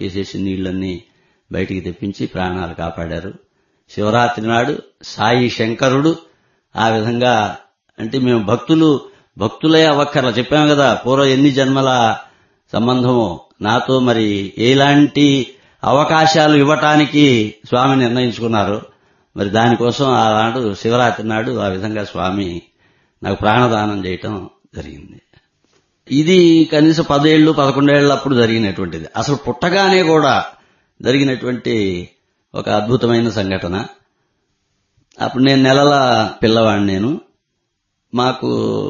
తొక్కేసేసి నీళ్లన్నీ బయటికి తెప్పించి ప్రాణాలు కాపాడారు. శివరాత్రి నాడు సాయి శంకరుడు ఆ విధంగా, అంటే మేము భక్తులే అవ్వక్కర్లా, చెప్పాము కదా పూర్వం ఎన్ని జన్మల సంబంధమో నాతో, మరి ఎలాంటి అవకాశాలు ఇవ్వటానికి స్వామి నిర్ణయించుకున్నారు. మరి దానికోసం ఆనాడు శివరాత్రి నాడు ఆ విధంగా స్వామి నాకు ప్రాణదానం చేయటం జరిగింది. ఇది కనీసం 10 ఏళ్ళు 11 ఏళ్లప్పుడు జరిగినటువంటిది. అసలు పుట్టగానే కూడా జరిగినటువంటి ఒక అద్భుతమైన సంఘటన. అప్పుడు నేను నెలల పిల్లవాడిని. నేను మాకు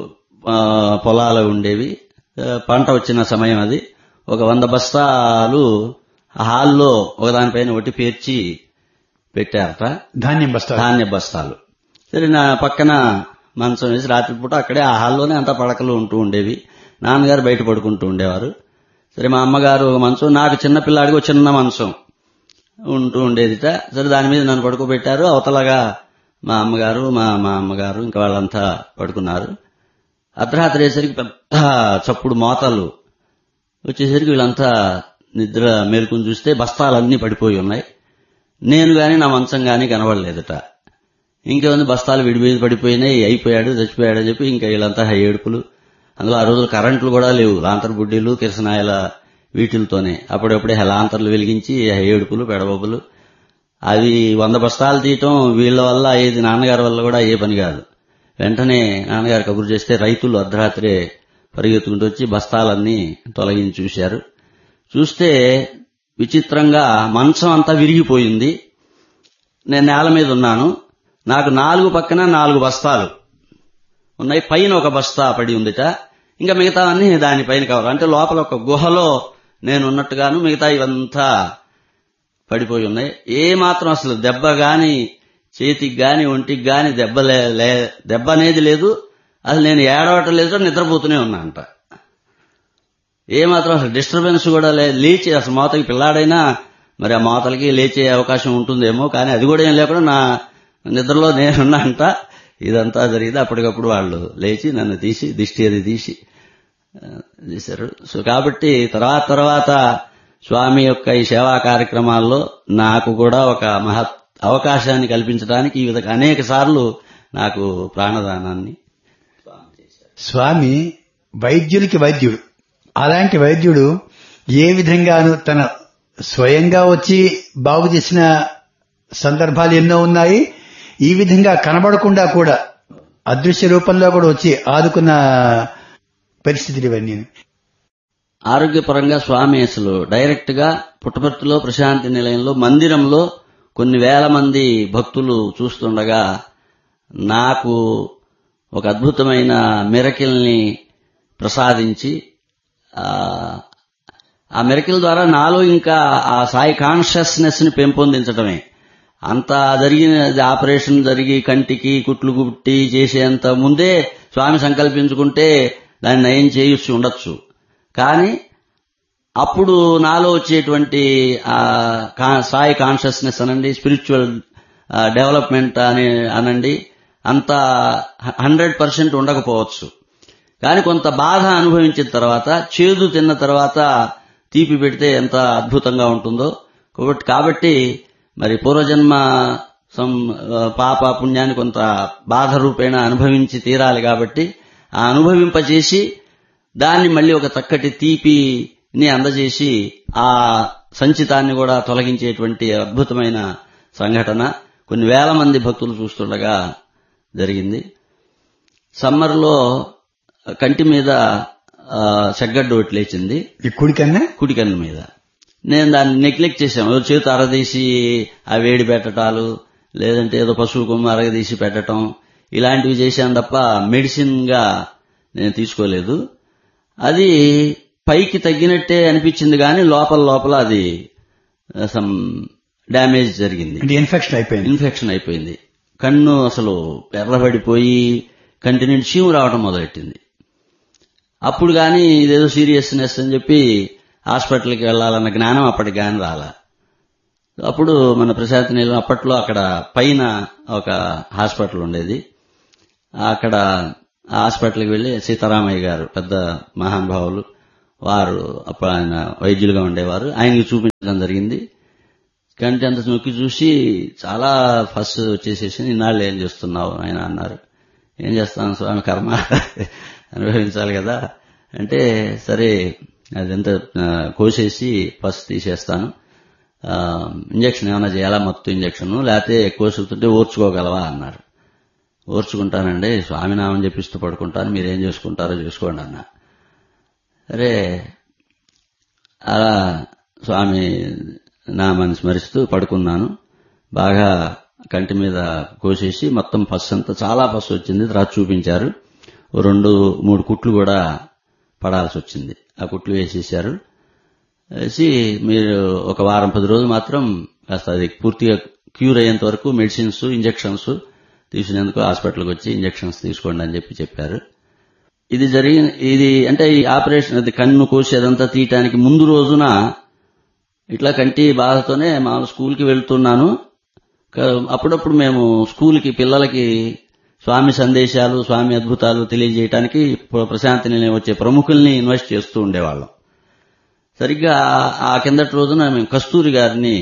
పొలాలు ఉండేవి. పంట వచ్చిన సమయం అది. ఒక 100 బస్తాలు హాల్లో ఒకదానిపైన ఒకటి పేర్చి పెట్టారట, ధాన్య బస్తాలు. సరే, నా పక్కన మంచం వేసి రాత్రిపూట అక్కడే ఆ హాల్లోనే అంతా పడకలు ఉంటూ ఉండేవి. నాన్నగారు బయట పడుకుంటూ ఉండేవారు. సరే, మా అమ్మగారు ఒక మంచం, నాకు చిన్నపిల్లాడికి ఒక చిన్న మంచం ఉంటూ ఉండేదిట. సరే, దాని మీద నన్ను పడుకోబెట్టారు. అవతలగా మా అమ్మగారు ఇంకా వాళ్ళంతా పడుకున్నారు. అర్ధరాత్రి అయ్యేసరికి పెద్ద చప్పుడు మోతలు వచ్చేసరికి వీళ్ళంతా నిద్ర మేలుకుని చూస్తే బస్తాలన్నీ పడిపోయి ఉన్నాయి. నేను గాని నా మంచం గాని కనబడలేదట. ఇంకేముంది, బస్తాలు విడిపోయి పడిపోయినాయి, అయిపోయాడు, చచ్చిపోయాడని చెప్పి ఇంకా వీళ్ళంతా ఏడుపులు. అందులో ఆ రోజులు కరెంట్లు కూడా లేవు, లాంతర్ బుడ్డీలు కిరసనాయల వీటితోనే అప్పుడప్పుడే లాంతర్లు వెలిగించి ఏడుపులు పెడబొబ్బులు. అవి 100 బస్తాలు తీయటం వీళ్ల వల్ల అయ్యేది, నాన్నగారి వల్ల కూడా అయ్యే పని కాదు. వెంటనే నాన్నగారు కబురు చేస్తే రైతులు అర్ధరాత్రే పరిగెత్తుకుంటూ వచ్చి బస్తాలన్నీ తొలగించి చూశారు. చూస్తే విచిత్రంగా మంచం అంతా విరిగిపోయింది. నేను నేల మీద ఉన్నాను. నాకు 4 పక్కన 4 బస్తాలు ఉన్నాయి. పైన ఒక బస్తా పడి ఉందిట. ఇంకా మిగతావన్నీ దానిపైన కవర్, అంటే లోపల ఒక గుహలో నేను ఉన్నట్టుగాను మిగతా ఇవంతా పడిపోయి ఉన్నాయి. ఏ మాత్రం అసలు దెబ్బ గాని చేతికి గాని ఒంటికి గాని దెబ్బ అనేది లేదు. అసలు నేను ఏడవటం లేదు, నిద్రపోతూనే ఉన్నా అంట. ఏమాత్రం అసలు డిస్టర్బెన్స్ కూడా లేచి అసలు మోతకి పిల్లాడైనా మరి ఆ మోతలకి లేచే అవకాశం ఉంటుందేమో, కానీ అది కూడా ఏం లేకుండా నా నిద్రలో నేనున్నా అంట. ఇదంతా జరిగింది. అప్పటికప్పుడు వాళ్ళు లేచి నన్ను తీసి దిష్టి అది తీశారు. సో కాబట్టి తర్వాత స్వామి యొక్క ఈ సేవా కార్యక్రమాల్లో నాకు కూడా ఒక మహత్ అవకాశాన్ని కల్పించడానికి ఈ విధంగా అనేక సార్లు నాకు ప్రాణదానాన్ని స్వామి వైద్యులకి వైద్యుడు. అలాంటి వైద్యుడు ఏ విధంగానూ తన స్వయంగా వచ్చి బాగు చేసిన సందర్భాలు ఎన్నో ఉన్నాయి. ఈ విధంగా కనబడకుండా కూడా అదృశ్య రూపంలో కూడా వచ్చి ఆదుకున్న పరిస్థితులు ఇవన్నీ. ఆరోగ్యపరంగా స్వామి అసలు డైరెక్ట్ గా పుట్టపర్తిలో ప్రశాంతి నిలయంలో మందిరంలో కొన్ని వేల మంది భక్తులు చూస్తుండగా నాకు ఒక అద్భుతమైన మిరకిల్ ని ప్రసాదించి, ఆ మిరకిల్ ద్వారా నాలో ఇంకా ఆ సాయి కాన్షియస్నెస్ ని పెంపొందించడమే. అంతా జరిగిన ఆపరేషన్ జరిగి కంటికి కుట్లు కుట్టి చేసేంత ముందే స్వామి సంకల్పించుకుంటే దాన్ని నయం చేయొచ్చు ఉండొచ్చు. కానీ అప్పుడు నాలో వచ్చేటువంటి సాయి కాన్షియస్నెస్ అనండి, స్పిరిచువల్ డెవలప్మెంట్ అనండి, అంతా 100% ఉండకపోవచ్చు. కానీ కొంత బాధ అనుభవించిన తర్వాత, చేదు తిన్న తర్వాత తీపి పెడితే ఎంత అద్భుతంగా ఉంటుందో. కాబట్టి మరి పూర్వజన్మ పాప పుణ్యాన్ని కొంత బాధ రూపేణ అనుభవించి తీరాలి. కాబట్టి ఆ అనుభవింపజేసి దాన్ని మళ్ళీ ఒక చక్కటి తీపిని అందజేసి ఆ సంచితాన్ని కూడా తొలగించేటువంటి అద్భుతమైన సంఘటన కొన్ని వేల మంది భక్తులు చూస్తుండగా జరిగింది. సమ్మర్లో కంటి మీద చెగ్గడ్డ ఒకటి లేచింది, కుడికన్ను మీద. నేను దాన్ని నెగ్లెక్ట్ చేశాను. చేతి అరదీసి ఆ వేడి పెట్టటాలు, లేదంటే ఏదో పశువు కొమ్ము అరగదీసి పెట్టడం, ఇలాంటివి చేశాను తప్ప మెడిసిన్ గా నేను తీసుకోలేదు. అది పైకి తగ్గినట్టే అనిపించింది, కానీ లోపల అది సమ్ డ్యామేజ్ జరిగింది, ఇన్ఫెక్షన్ అయిపోయింది. కన్ను అసలు ఎర్రబడిపోయి కంటి నుండి చీము రావడం మొదలెట్టింది. అప్పుడు కానీ ఇదేదో సీరియస్నెస్ అని చెప్పి హాస్పిటల్కి వెళ్లాలన్న జ్ఞానం అప్పటికి కానీ రాలా. అప్పుడు మన ప్రశాంతి నిలయం అప్పట్లో అక్కడ పైన ఒక హాస్పిటల్ ఉండేది. అక్కడ ఆ హాస్పిటల్కి వెళ్లి సీతారామయ్య గారు పెద్ద మహానుభావులు, వారు అప్పుడు ఆయన వైద్యులుగా ఉండేవారు, ఆయనకి జరిగింది. కంటి అంత నొక్కి చూసి చాలా ఫస్ట్ వచ్చేసేసి ఇన్నాళ్ళు ఏం చేస్తున్నావు ఆయన అన్నారు. ఏం చేస్తాను స్వామి, కర్మ అనుభవించాలి కదా అంటే, సరే అదంతా కోసేసి ఫస్ట్ తీసేస్తాను, ఇంజక్షన్ ఏమైనా చేయాలా, మత్తు ఇంజక్షన్, లేకపోతే కోసుకుంటుంటే ఓర్చుకోగలవా అన్నారు. ఓర్చుకుంటానండి, స్వామి నామం చెప్పిస్తూ పడుకుంటాను, మీరేం చేసుకుంటారో చేసుకోండి అన్నా. సరే అలా స్వామి నామాన్ని స్మరిస్తూ పడుకున్నాను. బాగా కంటి మీద కోసేసి మొత్తం పస్సు అంతా, చాలా పస్సు వచ్చింది. తర్వాత చూపించారు, 2-3 కుట్లు కూడా పడాల్సి వచ్చింది. ఆ కుట్లు వేసేశారు. వేసి మీరు ఒక వారం 10 రోజులు మాత్రం కాస్త అది పూర్తిగా క్యూర్ అయ్యేంత వరకు మెడిసిన్స్, ఇంజక్షన్స్ తీసుకునేందుకు హాస్పిటల్కి వచ్చి ఇంజక్షన్స్ తీసుకోండి అని చెప్పారు. ఇది అంటే ఈ ఆపరేషన్, అది కన్ను కోసి అదంతా తీయటానికి ముందు రోజున ఇట్లా కంటి బాధతోనే మామూలు స్కూల్కి వెళ్తున్నాను. అప్పుడప్పుడు మేము స్కూల్కి పిల్లలకి స్వామి సందేశాలు, స్వామి అద్భుతాలు తెలియజేయడానికి ప్రశాంతి నిలయం వచ్చే ప్రముఖుల్ని ఇన్వెస్ట్ చేస్తూ ఉండేవాళ్ళం. సరిగ్గా ఆ కిందటి రోజున మేము కస్తూరి గారిని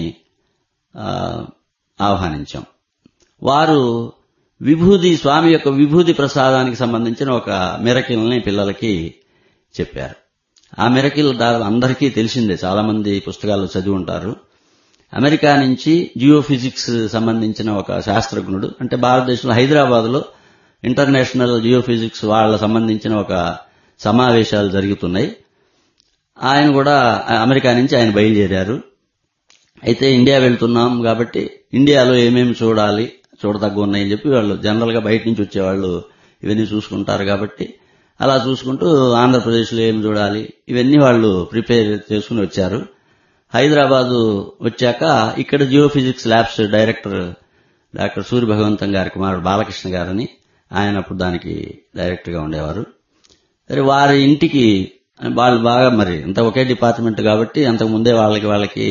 ఆహ్వానించాం. వారు విభూది, స్వామి యొక్క విభూది ప్రసాదానికి సంబంధించిన ఒక మిరకిల్ని పిల్లలకి చెప్పారు. ఆ మిరకిల్ అందరికీ తెలిసిందే, చాలా మంది పుస్తకాల్లో చదివి ఉంటారు. అమెరికా నుంచి జియోఫిజిక్స్ సంబంధించిన ఒక శాస్త్రజ్ఞుడు, అంటే భారతదేశంలో హైదరాబాద్లో ఇంటర్నేషనల్ జియోఫిజిక్స్ వాళ్ళ సంబంధించిన ఒక సమావేశాలు జరుగుతున్నాయి. ఆయన కూడా అమెరికా నుంచి ఆయన బయలుదేరారు. అయితే ఇండియా వెళ్తున్నాం కాబట్టి ఇండియాలో ఏమేమి చూడాలి, చూడదగ్గ ఉన్నాయని చెప్పి వాళ్ళు జనరల్ గా బయట నుంచి వచ్చేవాళ్ళు ఇవన్నీ చూసుకుంటారు కాబట్టి అలా చూసుకుంటూ ఆంధ్రప్రదేశ్లో ఏం చూడాలి ఇవన్నీ వాళ్ళు ప్రిపేర్ చేసుకుని వచ్చారు. హైదరాబాదు వచ్చాక ఇక్కడ జియోఫిజిక్స్ ల్యాబ్స్ డైరెక్టర్ డాక్టర్ సూర్య భగవంతం గారి కుమారుడు బాలకృష్ణ గారని, ఆయన అప్పుడు దానికి డైరెక్టర్ గా ఉండేవారు. సరే వారి ఇంటికి వాళ్ళు బాగా, మరి అంత ఒకే డిపార్ట్మెంట్ కాబట్టి అంతకు ముందే వాళ్ళకి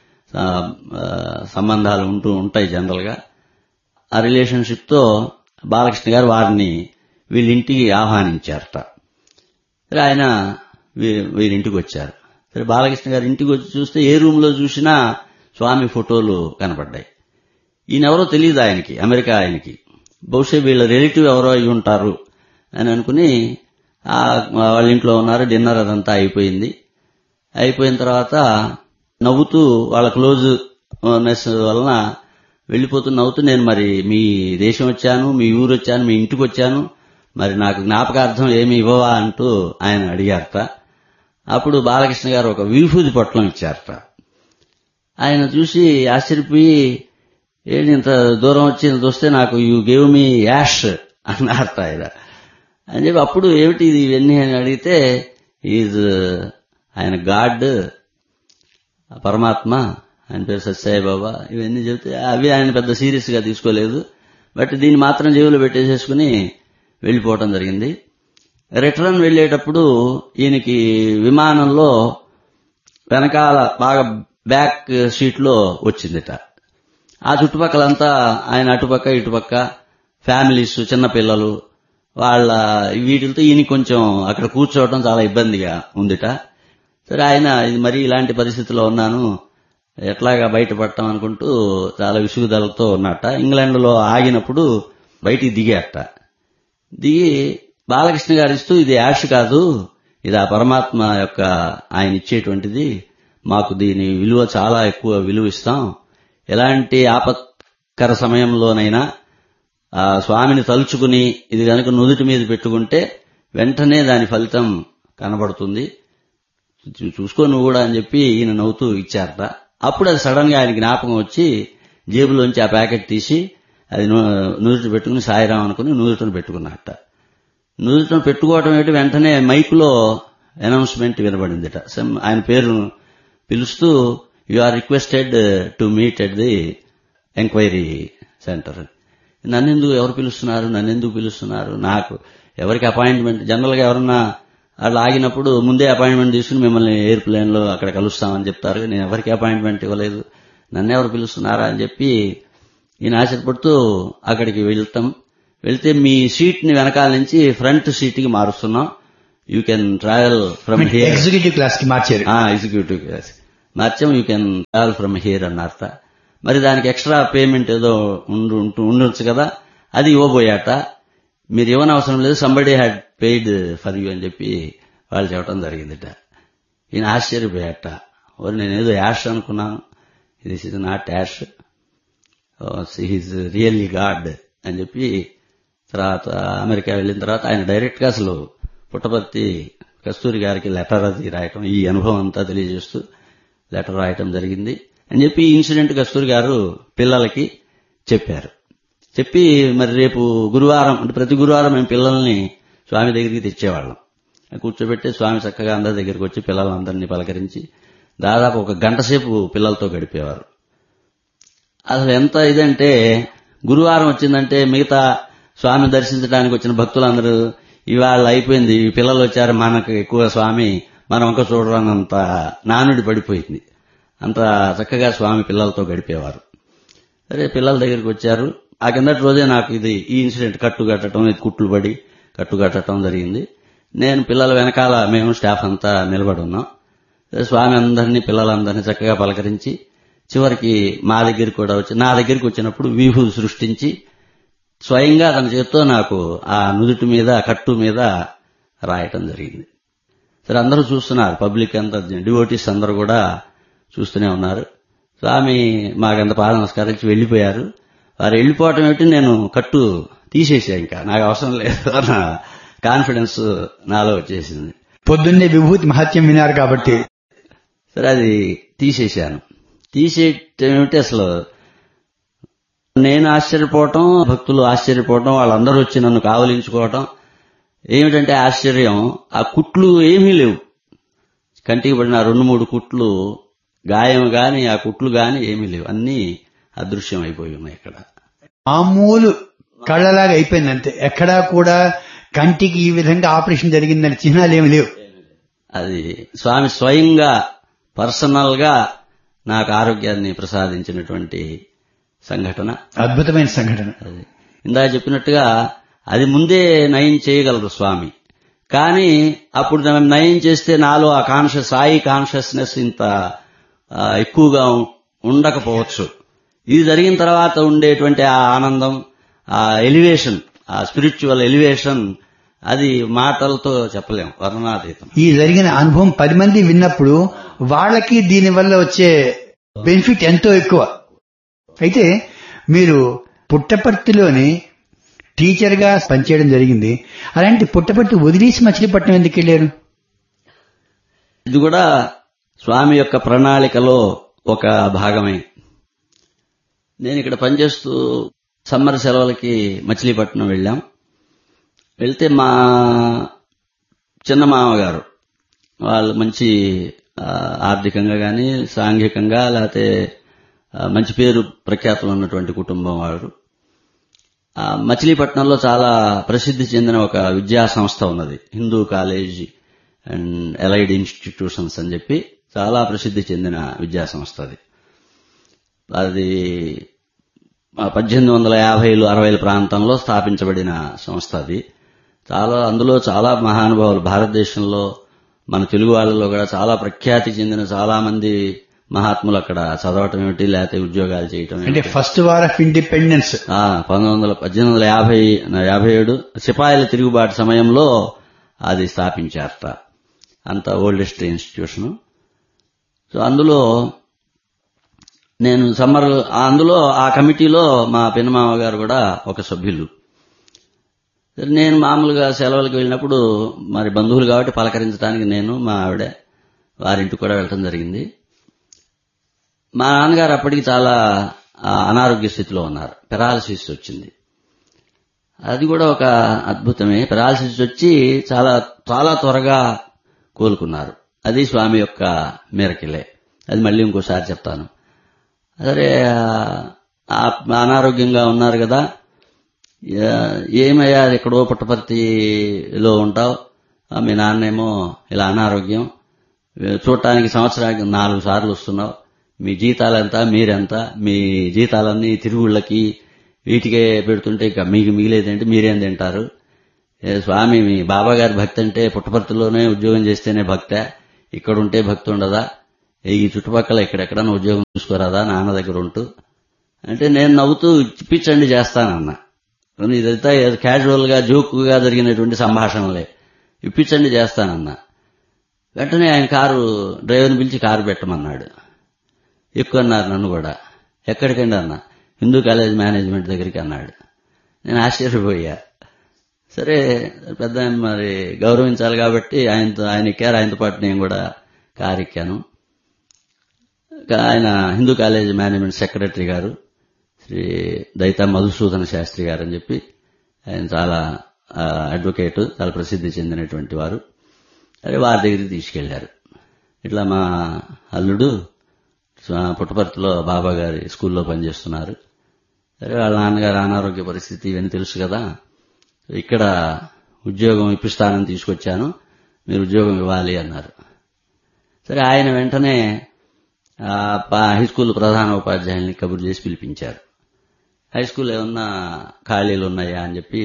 సంబంధాలు ఉంటూ ఉంటాయి జనరల్ గా. ఆ రిలేషన్షిప్ తో బాలకృష్ణ గారు వారిని వీళ్ళింటికి ఆహ్వానించారట. సరే ఆయన వీరింటికి వచ్చారు. సరే బాలకృష్ణ గారు ఇంటికి వచ్చి చూస్తే ఏ రూమ్ లో చూసినా స్వామి ఫోటోలు కనపడ్డాయి. ఈయనెవరో తెలియదు ఆయనకి, అమెరికా ఆయనకి. బహుశా వీళ్ళ రిలేటివ్ ఎవరో అయి ఉంటారు అని అనుకుని వాళ్ళ ఇంట్లో ఉన్నారు. డిన్నర్ అదంతా అయిపోయింది. అయిపోయిన తర్వాత నవ్వుతూ వాళ్ళ క్లోజ్నెస్ వలన వెళ్లిపోతూ నవ్వుతూ, నేను మరి మీ దేశం వచ్చాను, మీ ఊరు వచ్చాను, మీ ఇంటికి వచ్చాను, మరి నాకు జ్ఞాపకార్థం ఏమి ఇవ్వవా అంటూ ఆయన అడిగారట. అప్పుడు బాలకృష్ణ గారు ఒక విభూది పొట్లం ఇచ్చారట. ఆయన చూసి ఆశ్చర్యపోయి, ఏంటి ఇంత దూరం వచ్చి చూస్తే నాకు యూ గేవ్ మీ యాష్ అన్నారట ఆయన. అని చెప్పి అప్పుడు ఏమిటి ఇది ఇవన్నీ అని అడిగితే, ఆయన గాడ్, పరమాత్మ, ఆయన పేరు సత్యసాయిబాబా, ఇవన్నీ చెబితే అవి ఆయన పెద్ద సీరియస్ గా తీసుకోలేదు. బట్ దీన్ని మాత్రం జేబులో పెట్టేసేసుకుని వెళ్లిపోవటం జరిగింది. రిటర్న్ వెళ్లేటప్పుడు ఈయనకి విమానంలో వెనకాల బాగా బ్యాక్ సీట్ లో వచ్చిందిట. ఆ చుట్టుపక్కలంతా ఆయన అటుపక్క ఇటుపక్క ఫ్యామిలీస్, చిన్నపిల్లలు, వాళ్ళ వీటితో ఈయన కొంచెం అక్కడ కూర్చోవడం చాలా ఇబ్బందిగా ఉందిట. సరే ఆయన ఇది మరి ఇలాంటి పరిస్థితిలో ఉన్నాను, ఎట్లాగా బయటపడటం అనుకుంటూ చాలా విసుగుదలతో ఉన్నట్ట. ఇంగ్లాండ్ లో ఆగినప్పుడు బయటికి దిగాట. దిగి బాలకృష్ణ గారు ఇస్తూ, ఇది యాష్ కాదు, ఇది ఆ పరమాత్మ యొక్క ఆయన ఇచ్చేటువంటిది, మాకు దీని విలువ చాలా ఎక్కువ విలువ ఇస్తాం, ఎలాంటి ఆపత్కర సమయంలోనైనా ఆ స్వామిని తలుచుకుని ఇది కనుక నుదుటి మీద పెట్టుకుంటే వెంటనే దాని ఫలితం కనబడుతుంది, చూసుకో నువ్వు కూడా అని చెప్పి ఈయన నవ్వుతూ ఇచ్చారట. అప్పుడు అది సడన్ గా ఆయన జ్ఞాపకం వచ్చి జేబులోంచి ఆ ప్యాకెట్ తీసి అది నుదుటి పెట్టుకుని సాయిరాం అనుకుని నుదుటిని పెట్టుకున్నట్ట. నుదుటిని పెట్టుకోవటం ఏంటి, వెంటనే మైకులో అనౌన్స్మెంట్ వినబడిందిట. ఆయన పేరు పిలుస్తూ, you are requested to meet at the enquiry centre. ఎవరు పిలుస్తున్నారు, నన్నెందుకు పిలుస్తున్నారు, నాకు ఎవరికి అపాయింట్మెంట్, జనరల్ గా ఎవరన్నా వాళ్ళు ఆగినప్పుడు ముందే అపాయింట్మెంట్ తీసుకుని మిమ్మల్ని ఎయిర్ప్లేన్ లో అక్కడ కలుస్తామని చెప్తారు, నేను ఎవరికి అపాయింట్మెంట్ ఇవ్వలేదు, నన్నెవరు పిలుస్తున్నారా అని చెప్పి ఈయన ఆశ్చర్యపడుతూ అక్కడికి వెళ్తే మీ సీట్ ని వెనకాల నుంచి ఫ్రంట్ సీట్ కి మారుస్తున్నాం, you can travel from here. Executive class కి మార్చారు. Executive class మార్చాం, you can travel from here అన్నారట. మరి దానికి ఎక్స్ట్రా పేమెంట్ ఏదో ఉండొచ్చు కదా, అది ఇవ్వబోయాట. మీరు ఇవ్వనవసరం లేదు, somebody had paid for you అని చెప్పి వాళ్ళు చెప్పడం జరిగిందిట. ఈయన ఆశ్చర్యపోయాట. నేనేదో యాష్ అనుకున్నాను, this is not ash, he's really God అని చెప్పి తర్వాత అమెరికా వెళ్ళిన తర్వాత ఆయన డైరెక్ట్ గా అసలు పుట్టపర్తి కస్తూరి గారికి లెటర్ అది రాయటం, ఈ అనుభవం అంతా తెలియజేస్తూ లెటర్ రాయటం జరిగింది అని చెప్పి ఈ ఇన్సిడెంట్ కస్తూరి గారు పిల్లలకి చెప్పారు. చెప్పి మరి రేపు గురువారం అంటే ప్రతి గురువారం మేము పిల్లల్ని స్వామి దగ్గరికి తెచ్చేవాళ్ళం. కూర్చోబెట్టి స్వామి చక్కగా అందరి దగ్గరికి వచ్చి పిల్లలందరినీ పలకరించి దాదాపు 1 గంట సేపు పిల్లలతో గడిపేవారు. అసలు ఎంత ఇదంటే గురువారం వచ్చిందంటే మిగతా స్వామి దర్శించడానికి వచ్చిన భక్తులందరూ ఇవాళ అయిపోయింది, ఈ పిల్లలు వచ్చారు మనకు ఎక్కువ స్వామి మనం ఇంకా చూడరానంత నానుడి పడిపోయింది. అంత చక్కగా స్వామి పిల్లలతో గడిపేవారు. సరే పిల్లల దగ్గరికి వచ్చారు. ఆ కిందటి రోజే నాకు ఈ ఇన్సిడెంట్ కట్టుకట్టడం, కుట్లు పడి కట్టుకట్టడం జరిగింది. నేను పిల్లల వెనకాల మేము స్టాఫ్ అంతా నిలబడి ఉన్నాం. స్వామి అందరినీ పిల్లలందరినీ చక్కగా పలకరించి చివరికి మా దగ్గరికి కూడా వచ్చి నా దగ్గరికి వచ్చినప్పుడు విభూతి సృష్టించి స్వయంగా తన చేత్తో నాకు ఆ నుదుటి మీద కట్టు మీద రాయటం జరిగింది. సరే అందరూ చూస్తున్నారు, పబ్లిక్ అంతా, డివోటీస్ అందరూ కూడా చూస్తూనే ఉన్నారు. స్వామి మాకంత పాద నమస్కరించి వెళ్లిపోయారు. వారు వెళ్లిపోవటం ఏమిటి, నేను కట్టు తీసేసా, ఇంకా నాకు అవసరం లేదు అన్న కాన్ఫిడెన్స్ నాలో వచ్చేసింది. పొద్దున్నే విభూతి మహత్యం వినారు కాబట్టి. సరే అది తీసేశాను. తీసేయటం ఏమిటి, అసలు నేను ఆశ్చర్యపోవటం, భక్తులు ఆశ్చర్యపోవటం, వాళ్ళందరూ వచ్చి నన్ను కావలించుకోవటం. ఏమిటంటే ఆశ్చర్యం, ఆ కుట్లు ఏమీ లేవు. కంటికి పడిన 2-3 కుట్లు, గాయం గాని ఆ కుట్లు గాని ఏమీ లేవు, అన్నీ అదృశ్యం అయిపోయి ఉన్నాయి. ఇక్కడ మామూలు కళ్ళలాగా అయిపోయింది అంతే. ఎక్కడా కూడా కంటికి ఈ విధంగా ఆపరేషన్ జరిగిందని చిహ్నాలు ఏమి లేవు. అది స్వామి స్వయంగా పర్సనల్ గా నాకు ఆరోగ్యాన్ని ప్రసాదించినటువంటి సంఘటన, అద్భుతమైన సంఘటన. అది ఇందాక చెప్పినట్టుగా అది ముందే నయం చేయగలరు స్వామి. కానీ అప్పుడు నయం చేస్తే నాలో ఆ సాయి కాన్షియస్నెస్ ఇంత ఎక్కువగా ఉండకపోవచ్చు. ఇది జరిగిన తర్వాత ఉండేటువంటి ఆ ఆనందం, ఆ ఎలివేషన్, ఆ స్పిరిచువల్ ఎలివేషన్, అది మాటలతో చెప్పలేం, వర్ణనాతీతం. ఈ జరిగిన అనుభవం 10 మంది విన్నప్పుడు వాళ్ళకి దీనివల్ల వచ్చే బెనిఫిట్ ఎంతో ఎక్కువ. అయితే మీరు పుట్టపర్తిలోని టీచర్ గా పనిచేయడం జరిగింది. అలాంటి పుట్టపర్తి వదిలేసి మచిలీపట్నం ఎందుకు వెళ్లారు? ఇది కూడా స్వామి యొక్క ప్రణాళికలో ఒక భాగమే. నేను ఇక్కడ పనిచేస్తూ సమ్మర్ సెలవులకి మచిలీపట్నం వెళ్ళాం. వెళ్తే మా చిన్న మామగారు, వాళ్ళు మంచి ఆర్థికంగా గాని సాంఘికంగా లేకపోతే మంచి పేరు ప్రఖ్యాతులు ఉన్నటువంటి కుటుంబం వారు. మచిలీపట్నంలో చాలా ప్రసిద్ధి చెందిన ఒక విద్యా సంస్థ ఉన్నది, Hindu college and allied institutions అని చెప్పి చాలా ప్రసిద్ధి చెందిన విద్యా సంస్థ అది. అది 1850లు 60ల ప్రాంతంలో స్థాపించబడిన సంస్థ అది. అందులో చాలా మహానుభావులు, భారతదేశంలో మన తెలుగు వాళ్ళలో కూడా చాలా ప్రఖ్యాతి చెందిన చాలా మంది మహాత్ములు అక్కడ చదవటం ఏమిటి, లేకపోతే ఉద్యోగాలు చేయటం అంటే ఫస్ట్ వార్ ఆఫ్ ఇండిపెండెన్స్ 1857 సిపాయిల తిరుగుబాటు సమయంలో అది స్థాపించారట. అంత ఓల్డెస్ట్ ఇన్స్టిట్యూషన్. సో అందులో నేను అందులో ఆ కమిటీలో మా పిన్నమామ గారు కూడా ఒక సభ్యులు. నేను మామూలుగా సెలవులకు వెళ్ళినప్పుడు మరి బంధువులు కాబట్టి పలకరించడానికి నేను మా ఆవిడ వారింటికి కూడా వెళ్ళటం జరిగింది. మా నాన్నగారు అప్పటికి చాలా అనారోగ్య స్థితిలో ఉన్నారు, పెరాలసిస్ వచ్చింది. అది కూడా ఒక అద్భుతమే. పెరాలసిస్ వచ్చి చాలా చాలా త్వరగా కోలుకున్నారు. అది స్వామి యొక్క మిరకిలే. అది మళ్ళీ ఇంకోసారి చెప్తాను. సరే అనారోగ్యంగా ఉన్నారు కదా, ఏమయ్యా ఎక్కడో పుట్టపర్తిలో ఉంటావు, మీ నాన్నేమో ఇలా అనారోగ్యం, చూడటానికి సంవత్సరానికి 4 సార్లు వస్తున్నావు, మీ జీతాలంతా మీరెంత, మీ జీతాలన్నీ తిరుగుళ్ళకి వీటికే పెడుతుంటే ఇక మీకు మిగిలేదంటే మీరేం తింటారు, స్వామి మీ బాబా గారి భక్తి అంటే పుట్టపర్తిలోనే ఉద్యోగం చేస్తేనే భక్తే, ఇక్కడుంటే భక్తి ఉండదా, ఈ చుట్టుపక్కల ఎక్కడెక్కడన్నా ఉద్యోగం చూసుకోరాదా నాన్న దగ్గర ఉంటూ అంటే నేను నవ్వుతూ ఇప్పించండి చేస్తానన్నా. ఇదంతా క్యాజువల్ గా జోకుగా జరిగినటువంటి సంభాషణలే. ఇప్పించండి చేస్తానన్నా. వెంటనే ఆయన డ్రైవర్ని పిలిచి కారు పెట్టమన్నాడు. ఎక్కువన్నారు నన్ను కూడా. ఎక్కడికండి అన్నా. హిందూ కాలేజ్ మేనేజ్మెంట్ దగ్గరికి అన్నాడు. నేను ఆశ్చర్యపోయా. సరే పెద్ద మరి గౌరవించాలి కాబట్టి ఆయన ఎక్కారు, ఆయనతో పాటు నేను కూడా కారు ఎక్కాను. ఆయన హిందూ కాలేజ్ మేనేజ్మెంట్ సెక్రటరీ గారు శ్రీ దైతా మధుసూదన శాస్త్రి గారు అని చెప్పి ఆయన చాలా అడ్వకేట్, చాలా ప్రసిద్ధి చెందినటువంటి వారు. అరే వారి దగ్గరికి తీసుకెళ్లారు. ఇట్లా మా అల్లుడు పుట్టపర్తిలో బాబా గారి స్కూల్లో పనిచేస్తున్నారు. సరే వాళ్ళ నాన్నగారు అనారోగ్య పరిస్థితి ఇవన్నీ తెలుసు కదా, ఇక్కడ ఉద్యోగం ఇప్పిస్తానని తీసుకొచ్చాను, మీరు ఉద్యోగం ఇవ్వాలి అన్నారు. సరే ఆయన వెంటనే హై స్కూల్ ప్రధాన ఉపాధ్యాయుల్ని కబురు చేసి పిలిపించారు. హై స్కూల్ ఏమన్నా ఖాళీలు ఉన్నాయా అని చెప్పి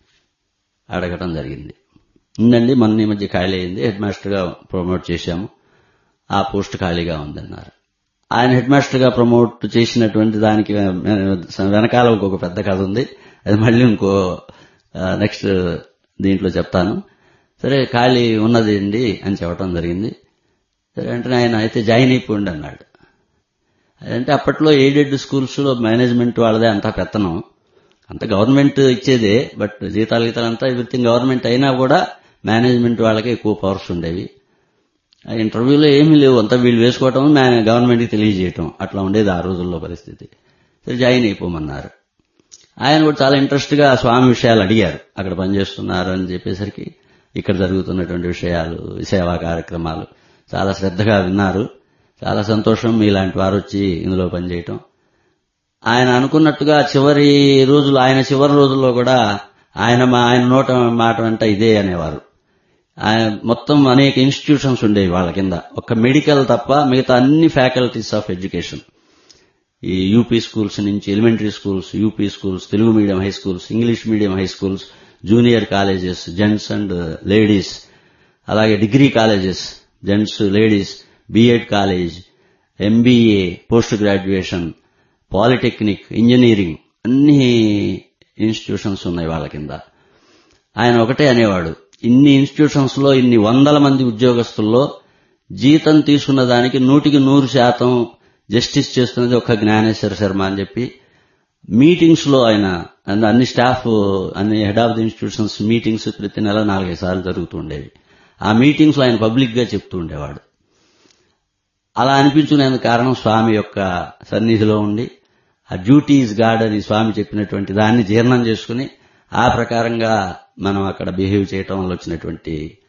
అడగటం జరిగింది. ఉందండి, మొన్న ఈ మధ్య ఖాళీ అయింది, హెడ్ మాస్టర్గా ప్రమోట్ చేశాము, ఆ పోస్ట్ ఖాళీగా ఉందన్నారు. ఆయన హెడ్ మాస్టర్గా ప్రమోట్ చేసినటువంటి దానికి వెనకాల ఇంకొక పెద్ద కథ ఉంది, అది మళ్ళీ ఇంకో నెక్స్ట్ దీంట్లో చెప్తాను. సరే ఖాళీ ఉన్నది అండి అని చెప్పడం జరిగింది. సరే అంటే ఆయన అయితే జాయిన్ అయిపోండి అన్నాడు. అంటే అప్పట్లో ఎయిడెడ్ స్కూల్స్ లో మేనేజ్మెంట్ వాళ్ళదే అంతా పెత్తనం, అంత గవర్నమెంట్ ఇచ్చేదే, బట్ జీతాలు గీతాలంతా ఎవ్రీథింగ్ గవర్నమెంట్ అయినా కూడా మేనేజ్మెంట్ వాళ్ళకే ఎక్కువ పవర్స్ ఉండేవి. ఆ ఇంటర్వ్యూలో ఏమీ లేవు, అంతా వీళ్ళు వేసుకోవటం గవర్నమెంట్కి తెలియజేయటం, అట్లా ఉండేది ఆ రోజుల్లో పరిస్థితి. సరే జాయిన్ అయిపోమన్నారు. ఆయన కూడా చాలా ఇంట్రెస్ట్ గా స్వామి విషయాలు అడిగారు. అక్కడ పనిచేస్తున్నారు అని చెప్పేసరికి ఇక్కడ జరుగుతున్నటువంటి విషయాలు, సేవా కార్యక్రమాలు చాలా శ్రద్ధగా విన్నారు. చాలా సంతోషం మీలాంటి వారు వచ్చి ఇందులో పనిచేయటం. ఆయన అనుకున్నట్టుగా ఆయన చివరి రోజుల్లో కూడా ఆయన నోట మాట వెంట ఇదే అనేవారు. ఆయన మొత్తం అనేక ఇన్స్టిట్యూషన్స్ ఉండేవి వాళ్ళ కింద, ఒక్క మెడికల్ తప్ప మిగతా అన్ని ఫ్యాకల్టీస్ ఆఫ్ ఎడ్యుకేషన్, ఈ యూపీ స్కూల్స్ నుంచి elementary schools, UP schools, Telugu medium high schools, English medium high schools, junior colleges gents and ladies, అలాగే degree colleges gents ladies, B Ed college, MBA, post graduation, polytechnic, engineering, అన్ని institutions ఉన్నాయి వాళ్ళ కింద. ఆయన ఒకటే అనేవాడు, ఇన్ని ఇన్స్టిట్యూషన్స్ లో ఇన్ని వందల మంది ఉద్యోగస్తుల్లో జీతం తీసుకున్న దానికి 100% జస్టిస్ చేస్తున్నది ఒక్క జ్ఞానేశ్వర శర్మ అని చెప్పి మీటింగ్స్ లో ఆయన అన్ని స్టాఫ్, అన్ని head of the institutions meetings ప్రతి నెల 4-5 సార్లు జరుగుతూ ఉండేవి. ఆ మీటింగ్స్ లో ఆయన పబ్లిక్ గా చెప్తూ ఉండేవాడు. అలా అనిపించుకునేందుకు కారణం స్వామి యొక్క సన్నిధిలో ఉండి ఆ డ్యూటీ ఈజ్ గాడ్ అని స్వామి చెప్పినటువంటి దాన్ని జీర్ణం చేసుకుని ఆ ప్రకారంగా మనం అక్కడ బిహేవ్ చేయటం వల్ల వచ్చినటువంటి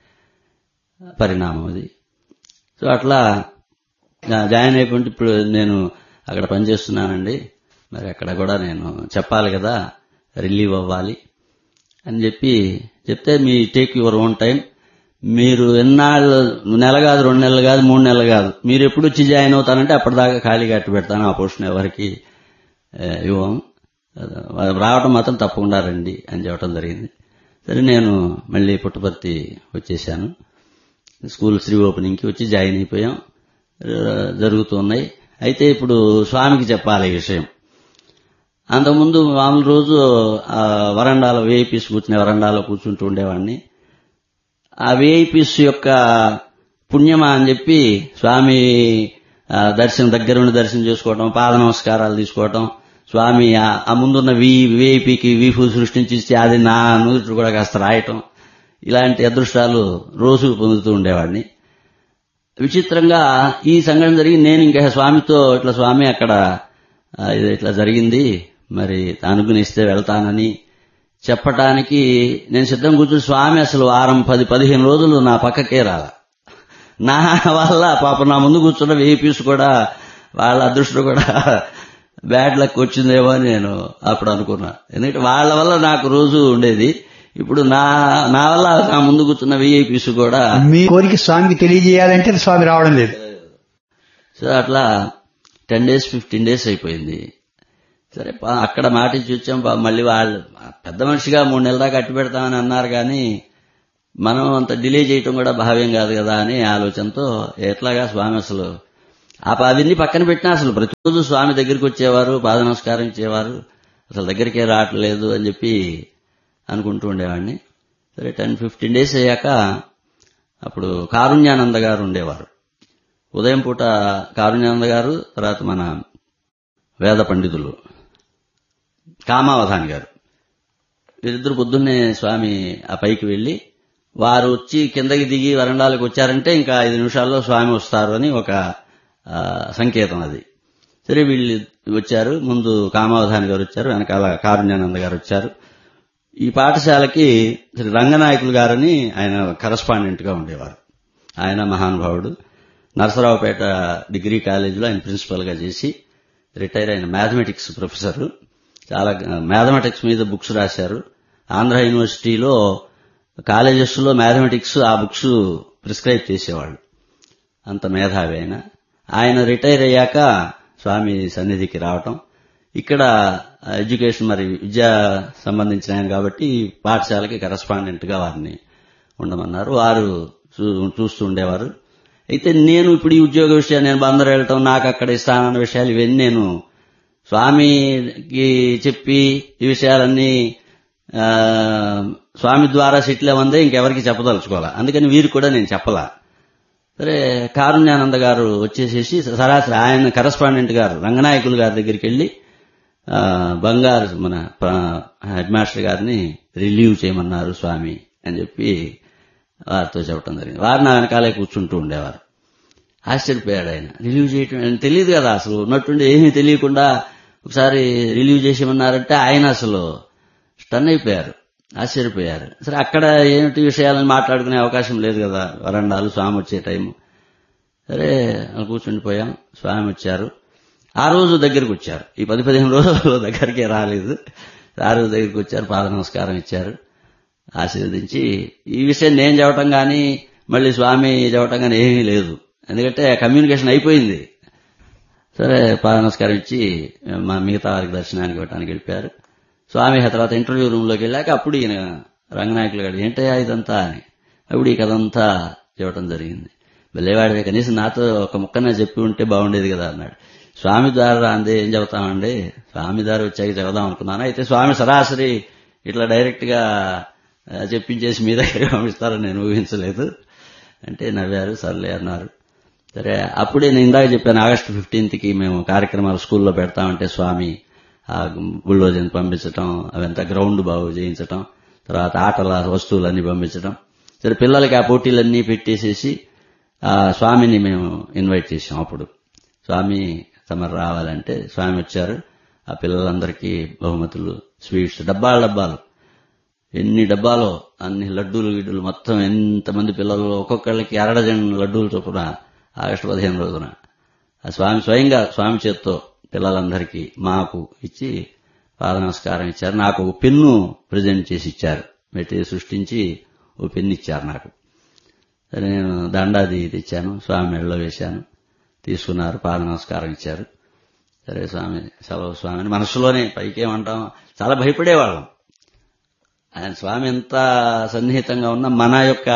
పరిణామం అది. సో అట్లా జాయిన్ అయిపోయింది. ఇప్పుడు నేను అక్కడ పనిచేస్తున్నానండి, మరి అక్కడ కూడా నేను చెప్పాలి కదా, రిలీవ్ అవ్వాలి అని చెప్తే me take your own time, మీరు ఎన్నాళ్ళు, నెల కాదు, 2 నెలలు కాదు, 3 నెలలు కాదు, మీరు ఎప్పుడు వచ్చి జాయిన్ అవుతానంటే అప్పటిదాకా ఖాళీగా అట్టు పెడతాను, ఆ పోస్టును ఎవరికి ఇవ్వం, రావటం మాత్రం తప్పకుండా రండి అని చెప్పడం జరిగింది. సరే నేను మళ్ళీ పుట్టపర్తి వచ్చేసాను. స్కూల్స్ రీఓపెనింగ్కి వచ్చి జాయిన్ అయిపోయాం. జరుగుతున్నాయి. అయితే ఇప్పుడు స్వామికి చెప్పాలి ఈ విషయం. అంతకుముందు మామూలు రోజు వరండాలో విఐపీస్ కూర్చునే వరండాలో కూర్చుంటూ ఉండేవాడిని. ఆ విఐపీస్ యొక్క పుణ్యమా అని చెప్పి స్వామి దగ్గరుండి దర్శనం చేసుకోవటం, పాద నమస్కారాలు తీసుకోవటం, స్వామి ఆ ముందున్న విఐపీకి వీపు సృష్టించి అది నా నూరు కూడా కాస్త రాయటం, ఇలాంటి అదృష్టాలు రోజు పొందుతూ ఉండేవాడిని. విచిత్రంగా ఈ సంఘటన జరిగి నేను ఇంకా స్వామితో ఇట్లా స్వామి అక్కడ ఇట్లా జరిగింది, మరి అనుగుణిస్తే వెళ్తానని చెప్పటానికి నేను సిద్ధం కూర్చుని స్వామి అసలు వారం 10-15 రోజులు నా పక్కకే రాల. నా వల్ల పాప నా ముందు కూర్చున్న వేపీస్ కూడా వాళ్ళ అదృష్టం కూడా బ్యాడ్ లక్ వచ్చిందేమో అని నేను అప్పుడు అనుకున్నా. ఎందుకంటే వాళ్ళ వల్ల నాకు రోజు ఉండేది, ఇప్పుడు నా వల్ల నా ముందు కూర్చున్న విఐపీస్ కూడా మీ కోరిక స్వామికి తెలియజేయాలంటే స్వామి రావడం లేదు. సో అట్లా 10 days 15 days అయిపోయింది. సరే అక్కడ మాట ఇచ్చి వచ్చాం. మళ్ళీ వాళ్ళు పెద్ద మనిషిగా 3 నెలల దాకా అట్టు పెడతామని అన్నారు, కానీ మనం అంత డిలే చేయటం కూడా భావ్యం కాదు కదా అని ఆలోచనతో ఎట్లాగా స్వామి అసలు అవన్నీ పక్కన పెట్టినా అసలు ప్రతిరోజు స్వామి దగ్గరికి వచ్చేవారు, పాద నమస్కారం ఇచ్చేవారు, అసలు దగ్గరికే రావట్లేదు అని చెప్పి అనుకుంటూ ఉండేవాడిని. సరే 10-15 days అయ్యాక అప్పుడు కారుణ్యానంద గారు ఉండేవారు. ఉదయం పూట కారుణ్యానంద గారు, తర్వాత మన వేద పండితులు కామావధాని గారు, వీరిద్దరు పొద్దున్నే స్వామి ఆ పైకి వెళ్లి వారు వచ్చి కిందకి దిగి వరండాలకు వచ్చారంటే ఇంకా 5 నిమిషాల్లో స్వామి వస్తారు అని ఒక సంకేతం అది. సరే వీళ్ళు వచ్చారు. ముందు కామావధాని గారు వచ్చారు, వెనకాల కారుణ్యానంద గారు వచ్చారు. ఈ పాఠశాలకి శ్రీ రంగనాయకులు గారని ఆయన కరస్పాండెంట్ గా ఉండేవారు. ఆయన మహానుభావుడు. నరసరావుపేట డిగ్రీ కాలేజీలో ఆయన ప్రిన్సిపల్ గా చేసి రిటైర్ అయిన మ్యాథమెటిక్స్ ప్రొఫెసర్. చాలా మ్యాథమెటిక్స్ మీద బుక్స్ రాశారు. ఆంధ్ర యూనివర్సిటీలో కాలేజెస్ లో మ్యాథమెటిక్స్ ఆ బుక్స్ ప్రిస్క్రైబ్ చేసేవాళ్ళు. అంత మేధావి ఆయన రిటైర్ అయ్యాక స్వామి సన్నిధికి రావటం, ఇక్కడ ఎడ్యుకేషన్ మరి విద్యా సంబంధించిన ఆయన కాబట్టి పాఠశాలకి కరస్పాండెంట్ గా వారిని ఉండమన్నారు. వారు చూస్తూ ఉండేవారు. అయితే నేను ఇప్పుడు ఈ ఉద్యోగ విషయాలు నేను బందరు వెళ్ళటం, నాకు అక్కడ ఇస్తానన్న విషయాలు ఇవన్నీ నేను స్వామికి చెప్పి ఈ విషయాలన్నీ స్వామి ద్వారా సెటిల్ అవ్వందే ఇంకెవరికి చెప్పదలుచుకోవాలా. అందుకని వీరికి కూడా నేను చెప్పలా. సరే కారుణ్యానంద గారు వచ్చేసేసి సరాసరి ఆయన కరస్పాండెంట్ గారు రంగనాయకులు గారి దగ్గరికి వెళ్లి బంగారు మన హెడ్ మాస్టర్ గారిని రిలీవ్ చేయమన్నారు స్వామి అని చెప్పి వారితో చెప్పడం జరిగింది. వారు నా వెనకాలే కూర్చుంటూ ఉండేవారు. ఆశ్చర్యపోయాడు ఆయన. రిలీవ్ చేయటం తెలియదు కదా, అసలు ఉన్నట్టుండి ఏమీ తెలియకుండా ఒకసారి రిలీవ్ చేసేమన్నారంటే ఆయన అసలు స్టన్ అయిపోయారు, ఆశ్చర్యపోయారు. సరే అక్కడ ఏమిటి విషయాలను మాట్లాడుకునే అవకాశం లేదు కదా, వరండాలు స్వామి వచ్చే టైము. సరే కూర్చుండిపోయాం. స్వామి వచ్చారు. ఆ రోజు దగ్గరికి వచ్చారు. ఈ 10-15 రోజులు దగ్గరికే రాలేదు. ఆ రోజు దగ్గరికి వచ్చారు, పాద నమస్కారం ఇచ్చారు, ఆశీర్వదించి ఈ విషయం నేను చెప్పటం కానీ మళ్ళీ స్వామి చెప్పటం కానీ ఏమీ లేదు, ఎందుకంటే కమ్యూనికేషన్ అయిపోయింది. సరే పాద నమస్కారం ఇచ్చి మా మిగతా వారికి దర్శనానికి ఇవ్వడానికి వెళ్ళిపోయారు. స్వామి తర్వాత ఇంటర్వ్యూ రూమ్ లోకి వెళ్ళాక అప్పుడు ఈయన రంగనాయకులు గారు ఏంటయ్యా ఇదంతా అని అప్పుడు ఈ కథంతా చెప్పడం జరిగింది. వెళ్ళేవాడివే, కనీసం నాతో ఒక ముక్కనే చెప్పి ఉంటే బాగుండేది కదా అన్నాడు. స్వామి ద్వారా అందే ఏం చెబుతామండి, స్వామి ద్వారా వచ్చాక చెబుదాం అనుకున్నాను. అయితే స్వామి సరాసరి ఇట్లా డైరెక్ట్ గా చెప్పించేసి మీ దగ్గర పంపిస్తారని నేను ఊహించలేదు అంటే నవ్వారు. సర్లే అన్నారు. సరే అప్పుడే నేను ఇందాక చెప్పాను, August 15th మేము కార్యక్రమాలు స్కూల్లో పెడతామంటే స్వామి ఆ బుల్డోజర్ని పంపించటం, అవంతా గ్రౌండ్ బాగు చేయించటం, తర్వాత ఆటల వస్తువులన్నీ పంపించటం. సరే పిల్లలకి ఆ పోటీలన్నీ పెట్టేసేసి స్వామిని మేము ఇన్వైట్ చేశాం. అప్పుడు స్వామి తమరు రావాలంటే స్వామి వచ్చారు. ఆ పిల్లలందరికీ బహుమతులు, స్వీట్స్, డబ్బాలు ఎన్ని డబ్బాలో అన్ని లడ్డూలు గిడ్డలు మొత్తం ఎంతమంది పిల్లలు ఒక్కొక్కళ్ళకి 1 డజన్ లడ్డూలు చొప్పున August 15 రోజున ఆ స్వామి స్వయంగా స్వామి చేత్తో పిల్లలందరికీ మాకు ఇచ్చి పాద నమస్కారం ఇచ్చారు. నాకు ఒక పెన్ను ప్రజెంట్ చేసి ఇచ్చారు, మెటీరియల్ సృష్టించి ఓ పెన్ను ఇచ్చారు నాకు. సరే నేను దండాది తెచ్చాను, స్వామి మెడలో వేశాను, తీసుకున్నారు, పాద నమస్కారం ఇచ్చారు. సరే స్వామి సెలవు స్వామిని మనసులోనే, పైకేమంటాం, చాలా భయపడేవాళ్ళం. ఆయన స్వామి ఎంత సన్నిహితంగా ఉన్నా మన యొక్క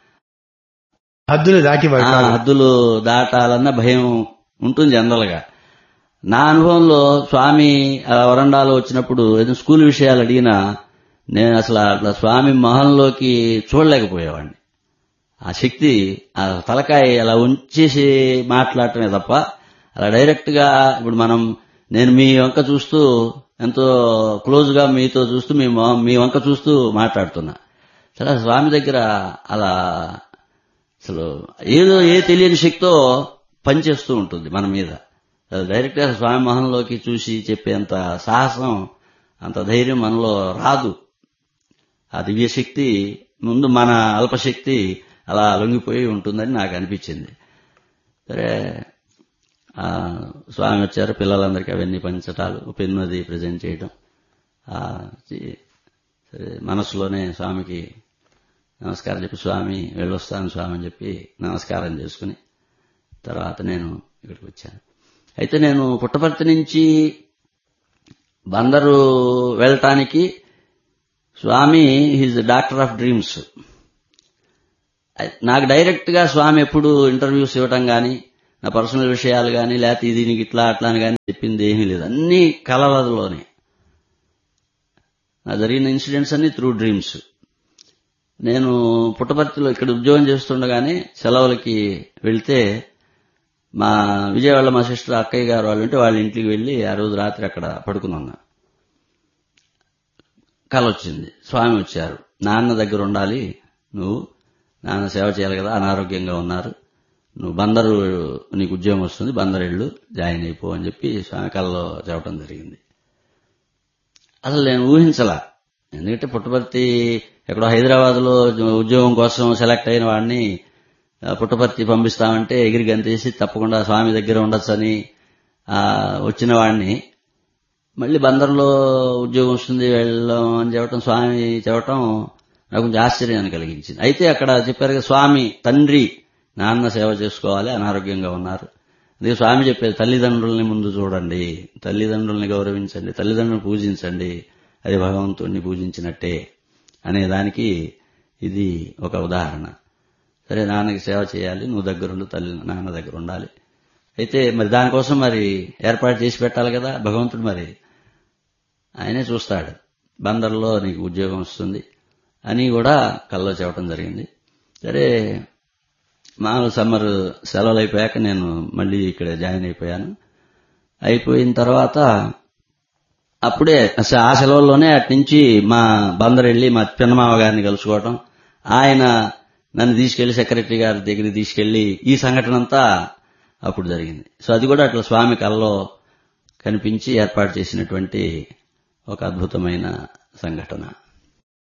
హద్దులు దాటాలన్న భయం ఉంటుంది జనరల్ గా. నా అనుభవంలో స్వామి వరండాలో వచ్చినప్పుడు ఏదో స్కూల్ విషయాలు అడిగినా నేను అసలు అట్లా స్వామి మొహంలోకి చూడలేకపోయేవాడిని. ఆ శక్తి, ఆ తలకాయ అలా ఉంచేసి మాట్లాడటమే తప్ప అలా డైరెక్ట్ గా ఇప్పుడు నేను మీ వంక చూస్తూ ఎంతో క్లోజ్ గా మీతో చూస్తూ మీ వంక చూస్తూ మాట్లాడుతున్నా. సరే స్వామి దగ్గర అలా అసలు ఏదో తెలియని శక్తితో పనిచేస్తూ ఉంటుంది మన మీద. డైరెక్ట్ గా స్వామి మొహంలోకి చూసి చెప్పేంత సాహసం, అంత ధైర్యం మనలో రాదు. ఆ దివ్యశక్తి ముందు మన అల్పశక్తి అలా లొంగిపోయి ఉంటుందని నాకు అనిపించింది. సరే స్వామి వచ్చారు, పిల్లలందరికీ అవన్నీ పంచటాలు, పెన్ను అది ప్రజెంట్ చేయడం. సరే మనసులోనే స్వామికి నమస్కారం చెప్పి స్వామి వెళ్ళొస్తాను స్వామి అని చెప్పి నమస్కారం చేసుకుని తర్వాత నేను ఇక్కడికి వచ్చాను. అయితే నేను పుట్టపర్తి నుంచి బందరు వెళ్ళటానికి స్వామి హీజ్ డాక్టర్ ఆఫ్ డ్రీమ్స్. నాకు డైరెక్ట్ గా స్వామి ఎప్పుడు ఇంటర్వ్యూస్ ఇవ్వటం గాని నా పర్సనల్ విషయాలు కానీ లేకపోతే ఇది నీకు ఇట్లా అట్లా అని కానీ చెప్పింది ఏమీ లేదు. అన్ని కలలలోనే నా జరిగిన ఇన్సిడెంట్స్ అన్ని త్రూ డ్రీమ్స్. నేను పుట్టపర్తిలో ఇక్కడ ఉద్యోగం చేస్తుండగానే సెలవులకి వెళ్తే మా విజయవాడలో మా సిస్టర్ అక్కయ్య గారు వాళ్ళు ఉంటే వాళ్ళ ఇంటికి వెళ్లి ఆ రోజు రాత్రి అక్కడ పడుకుని ఉన్నా. కల వచ్చింది. స్వామి వచ్చారు. నాన్న దగ్గర ఉండాలి నువ్వు, నాన్న సేవ చేయాలి కదా, అనారోగ్యంగా ఉన్నారు, నువ్వు బందరు నీకు ఉద్యోగం వస్తుంది, బందరు వెళ్ళు, జాయిన్ అయిపో అని చెప్పి స్వామి కలలో చెప్పడం జరిగింది. అసలు నేను ఊహించలా. ఎందుకంటే పుట్టపర్తి ఎక్కడో హైదరాబాద్ లో ఉద్యోగం కోసం సెలెక్ట్ అయిన వాడిని పుట్టపర్తి పంపిస్తామంటే ఎగిరి గంతేసి తప్పకుండా స్వామి దగ్గర ఉండొచ్చని వచ్చిన వాడిని మళ్ళీ బందర్లో ఉద్యోగం వస్తుంది వెళ్ళాం అని చెప్పడం, స్వామి చెప్పడం నాకు కొంచెం ఆశ్చర్యాన్ని కలిగించింది. అయితే అక్కడ చెప్పారు కదా, స్వామి తండ్రి నాన్న సేవ చేసుకోవాలి, అనారోగ్యంగా ఉన్నారు. అదే స్వామి చెప్పేది, తల్లిదండ్రుల్ని ముందు చూడండి, తల్లిదండ్రుల్ని గౌరవించండి, తల్లిదండ్రులను పూజించండి, అది భగవంతుడిని పూజించినట్టే అనేదానికి ఇది ఒక ఉదాహరణ. సరే, నాన్నకి సేవ చేయాలి, నువ్వు దగ్గరుండు, నాన్న దగ్గర ఉండాలి. అయితే మరి దానికోసం మరి ఏర్పాటు చేసి పెట్టాలి కదా భగవంతుడు. మరి ఆయనే చూస్తాడు, బందర్లో నీకు ఉద్యోగం వస్తుంది అని కూడా కల్లో చెప్పడం జరిగింది. సరే, మామూలు సమ్మర్ సెలవులు అయిపోయాక నేను మళ్ళీ ఇక్కడ జాయిన్ అయిపోయాను. అయిపోయిన తర్వాత అప్పుడే ఆ సెలవుల్లోనే అటు నుంచి మా బందర్ వెళ్ళి మా పిన్నమావ గారిని కలుసుకోవటం, ఆయన నన్ను తీసుకెళ్లి సెక్రటరీ గారి దగ్గరికి తీసుకెళ్లి ఈ సంఘటన అంతా అప్పుడు జరిగింది. సో అది కూడా అట్లా స్వామి కల్లో కనిపించి ఏర్పాటు చేసినటువంటి ఒక అద్భుతమైన సంఘటన.